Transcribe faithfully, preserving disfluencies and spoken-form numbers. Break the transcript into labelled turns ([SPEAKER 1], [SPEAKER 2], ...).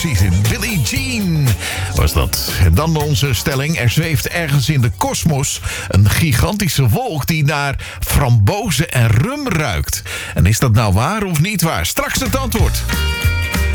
[SPEAKER 1] Billie Jean was dat. En dan onze stelling. Er zweeft ergens in de kosmos een gigantische wolk die naar frambozen en rum ruikt. En is dat nou waar of niet waar? Straks het antwoord.